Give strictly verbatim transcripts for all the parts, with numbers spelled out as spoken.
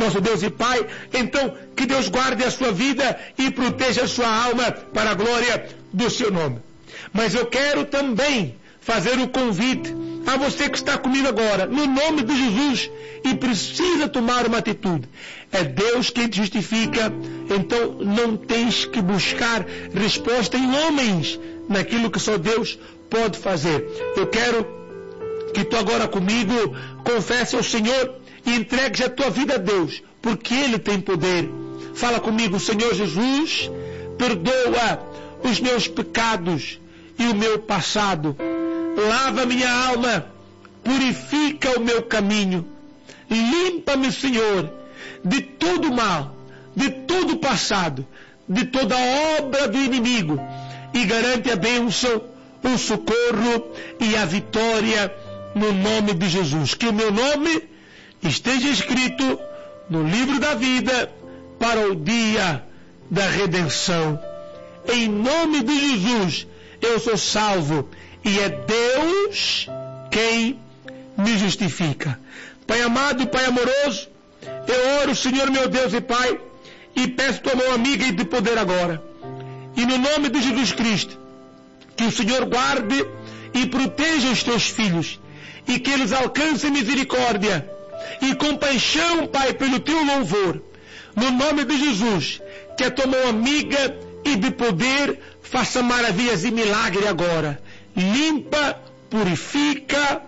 nosso Deus e Pai. Então, que Deus guarde a sua vida e proteja a sua alma para a glória do seu nome. Mas eu quero também fazer o convite a você que está comigo agora, no nome de Jesus, e precisa tomar uma atitude. É Deus quem te justifica, então não tens que buscar resposta em homens, naquilo que só Deus pode fazer. Eu quero que tu agora comigo confesse ao Senhor e entregues a tua vida a Deus, porque Ele tem poder. Fala comigo: Senhor Jesus, perdoa os meus pecados e o meu passado. Lava minha alma, purifica o meu caminho. Limpa-me, Senhor, de todo mal, de todo passado, de toda obra do inimigo, e garante a bênção, o socorro e a vitória no nome de Jesus. Que o meu nome esteja escrito no livro da vida para o dia da redenção. Em nome de Jesus, eu sou salvo e é Deus quem me justifica. Pai amado e Pai amoroso, eu oro, Senhor meu Deus e Pai, e peço tua mão amiga e de poder agora. E no nome de Jesus Cristo, que o Senhor guarde e proteja os teus filhos, e que eles alcancem misericórdia e compaixão, Pai, pelo teu louvor. No nome de Jesus, que a tua mão amiga e de poder faça maravilhas e milagre agora. Limpa, purifica,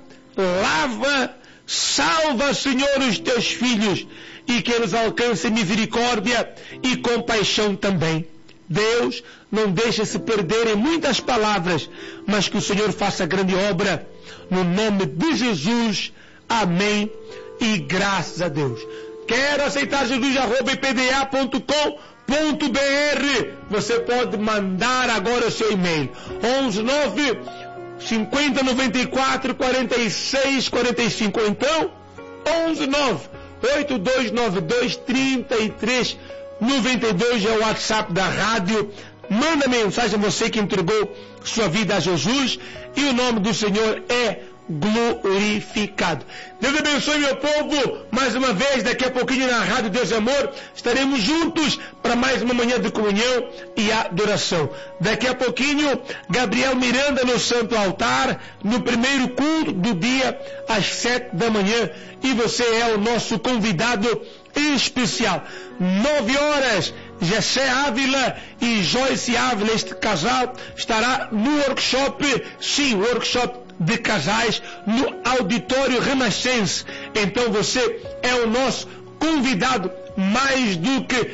lava, salva, Senhor, os teus filhos, e que eles alcancem misericórdia e compaixão também. Deus, não deixe se perder em muitas palavras, mas que o Senhor faça grande obra, no nome de Jesus. Amém e graças a Deus. Quero aceitar Jesus, arroba ipda ponto com ponto br. Você pode mandar agora o seu e-mail. onze nove cinquenta noventa e quatro quarenta e seis quarenta e cinco, ou então onze nove oito dois nove dois trinta e três noventa e dois é o WhatsApp da rádio. Manda mensagem a você que entregou sua vida a Jesus, e o nome do Senhor é glorificado. Deus abençoe, meu povo. Mais uma vez, daqui a pouquinho na Rádio Deus e Amor, estaremos juntos para mais uma manhã de comunhão e adoração. Daqui a pouquinho, Gabriel Miranda no Santo Altar, no primeiro culto do dia, às sete da manhã, e você é o nosso convidado especial. Nove horas, Jessé Ávila e Joyce Ávila, este casal, estará no workshop, sim, workshop de casais, no Auditório Renascença. Então você é o nosso convidado mais do que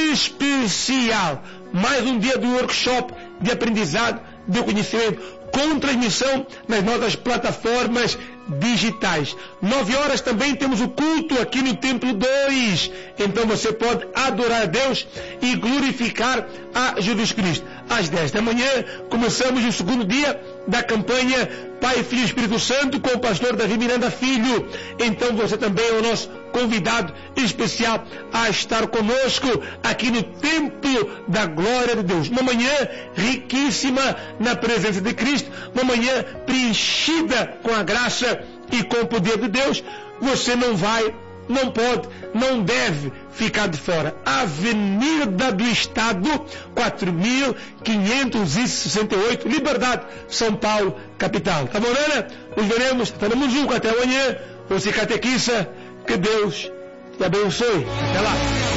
especial. Mais um dia do workshop de aprendizado, de conhecimento, com transmissão nas nossas plataformas digitais. Nove horas também temos o culto aqui no Templo dois. Então você pode adorar a Deus e glorificar a Jesus Cristo. Às dez da manhã começamos o segundo dia da campanha Pai, Filho e Espírito Santo com o pastor Davi Miranda Filho. Então você também é o nosso convidado especial a estar conosco aqui no Templo da Glória de Deus. Uma manhã riquíssima na presença de Cristo, uma manhã preenchida com a graça e com o poder de Deus. Você não vai, não pode, não deve ficar de fora. Avenida do Estado, quatro mil quinhentos e sessenta e oito, Liberdade, São Paulo, capital. Tá bom, Ana? Nos veremos, estaremos juntos até amanhã. Você catequista, que Deus te abençoe. Até lá.